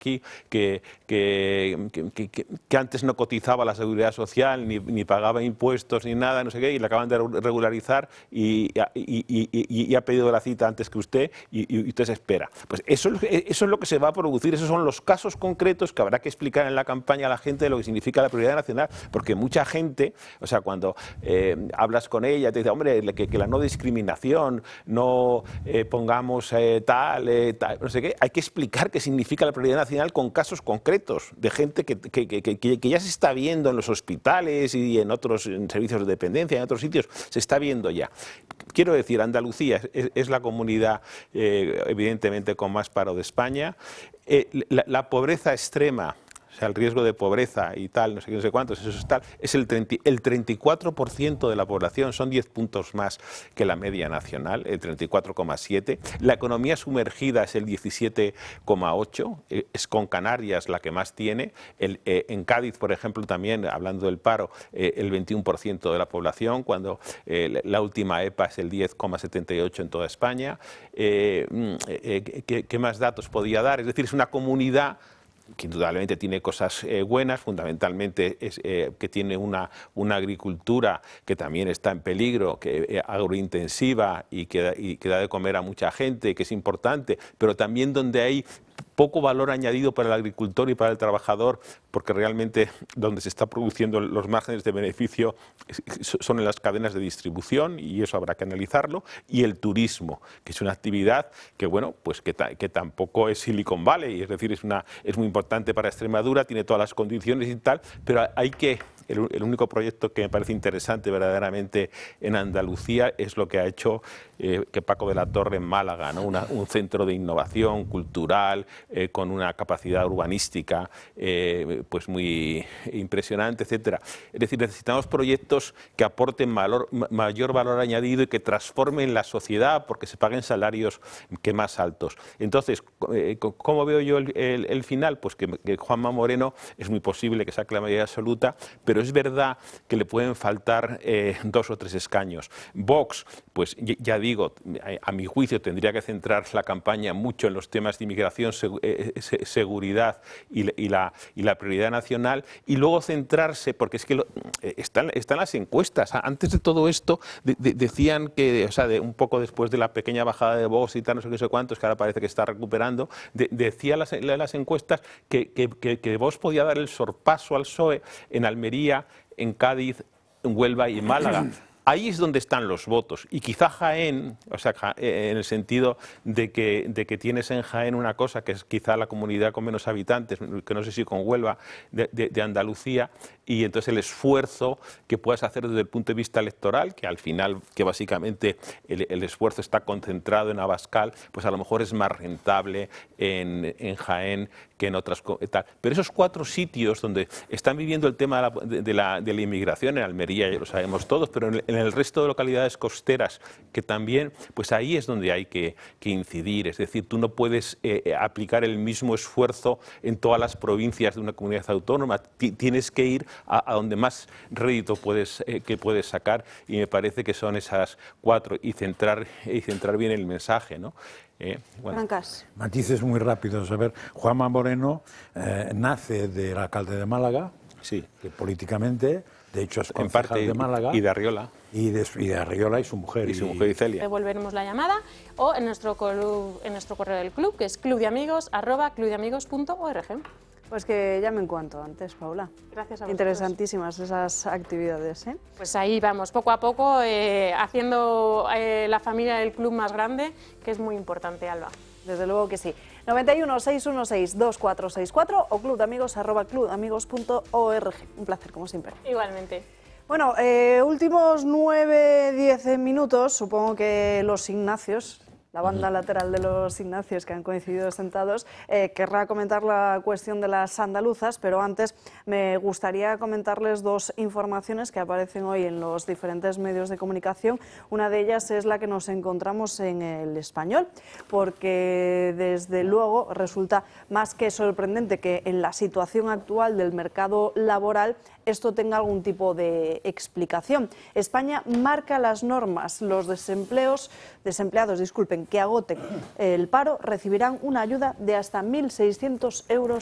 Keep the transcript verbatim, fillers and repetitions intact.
aquí que, que, que, que, que antes no cotizaba a la seguridad social, ni, ni pagaba impuestos, ni nada, no sé qué, y le acaban de regularizar y, y, y, y, y ha pedido la cita antes que usted y, y usted se espera. Pues eso, eso es lo que se va a producir, esos son los casos concretos que habrá que explicar en la campaña a la gente de lo que significa la prioridad nacional, porque mucha gente, o sea, cuando eh, hablas con ella, te dice, hombre, que, que la no discriminación, no eh, pongamos eh, tal, eh, tal, no sé qué, hay que explicar qué significa la prioridad nacional con casos concretos de gente que, que, que, que, que ya se está viendo en los hospitales y en otros en servicios de dependencia, en otros sitios, se está viendo ya. Quiero decir, Andalucía es, es la comunidad eh, evidentemente con más paro de España. Eh, la, la pobreza extrema, o sea, el riesgo de pobreza y tal, no sé qué, no sé cuántos, eso es tal, es el, treinta, el treinta y cuatro por ciento de la población, son diez puntos más que la media nacional, el treinta y cuatro coma siete. La economía sumergida es el diecisiete coma ocho, eh, es con Canarias la que más tiene. El, eh, en Cádiz, por ejemplo, también, hablando del paro, eh, el veintiuno por ciento de la población, cuando eh, la última E P A es el diez coma setenta y ocho en toda España. Eh, eh, ¿qué, ¿Qué más datos podía dar? Es decir, es una comunidad que indudablemente tiene cosas eh, buenas, fundamentalmente es eh, que tiene una, una agricultura que también está en peligro, que eh, agrointensiva y que, y que da de comer a mucha gente, que es importante, pero también donde hay poco valor añadido para el agricultor y para el trabajador, porque realmente donde se está produciendo los márgenes de beneficio son en las cadenas de distribución, y eso habrá que analizarlo, y el turismo, que es una actividad que, bueno, pues que, ta, que tampoco es Silicon Valley, es decir, es, una, es muy importante para Extremadura, tiene todas las condiciones y tal, pero hay que... El, el único proyecto que me parece interesante verdaderamente en Andalucía es lo que ha hecho eh, que Paco de la Torre en Málaga, ¿no? Una, un centro de innovación cultural eh, con una capacidad urbanística eh, pues muy impresionante, etcétera. Es decir, necesitamos proyectos que aporten valor, mayor valor añadido y que transformen la sociedad porque se paguen salarios que más altos. Entonces, eh, ¿cómo veo yo el, el, el final? Pues que, que Juanma Moreno es muy posible que saque la mayoría absoluta, pero es verdad que le pueden faltar eh, dos o tres escaños. Vox, pues ya digo, a mi juicio tendría que centrar la campaña mucho en los temas de inmigración, seg eh, seguridad y, y, la, y la prioridad nacional, y luego centrarse, porque es que lo, eh, están, están las encuestas. Antes de todo esto de, de, decían que, o sea, de, un poco después de la pequeña bajada de Vox y tal, no sé qué, no sé cuántos, que ahora parece que está recuperando, de, decía las, las encuestas que, que, que, que Vox podía dar el sorpaso al P S O E en Almería, en Cádiz, en Huelva y en Málaga. Ahí es donde están los votos, y quizá Jaén, o sea, en el sentido de que, de que tienes en Jaén una cosa que es quizá la comunidad con menos habitantes, que no sé si con Huelva, de, de, de Andalucía, y entonces el esfuerzo que puedas hacer desde el punto de vista electoral, que al final, que básicamente el, el esfuerzo está concentrado en Abascal, pues a lo mejor es más rentable en, en Jaén que en otras... Tal. Pero esos cuatro sitios donde están viviendo el tema de la, de, de la, de la inmigración, en Almería ya lo sabemos todos, pero en el, en el resto de localidades costeras, que también, pues ahí es donde hay que, que incidir. Es decir, tú no puedes eh, aplicar el mismo esfuerzo en todas las provincias de una comunidad autónoma. T Tienes que ir a, a donde más rédito puedes, eh, que puedes sacar, y me parece que son esas cuatro, y centrar, y centrar bien el mensaje, ¿no? Eh, bueno. Matices muy rápidos. A ver, Juanma Moreno eh, nace del alcalde de Málaga, sí, que políticamente, de hecho, es concejal en parte, de Málaga. Y de Arriola. Y de, y de Arriola y su mujer. Y su mujer Icelia. Devolveremos la llamada o en nuestro, club, en nuestro correo del club, que es clubdeamigos arroba clubdeamigos punto org. Pues que llamen cuanto antes, Paula. Gracias a vosotros. Interesantísimas esas actividades, ¿eh? Pues ahí vamos, poco a poco, eh, haciendo eh, la familia del club más grande, que es muy importante, Alba. Desde luego que sí. noventa y uno, seiscientos dieciséis, veinticuatro sesenta y cuatro o clubdeamigos arroba clubdeamigos punto org. Un placer, como siempre. Igualmente. Bueno, eh, últimos nueve, diez minutos, supongo que los Ignacios, la banda uh-huh. lateral de los Ignacios que han coincidido sentados, eh, querrá comentar la cuestión de las andaluzas, pero antes me gustaría comentarles dos informaciones que aparecen hoy en los diferentes medios de comunicación. Una de ellas es la que nos encontramos en El Español, porque desde luego resulta más que sorprendente que en la situación actual del mercado laboral esto tenga algún tipo de explicación. España marca las normas, los desempleos, desempleados, disculpen, que agoten el paro recibirán una ayuda de hasta mil seiscientos euros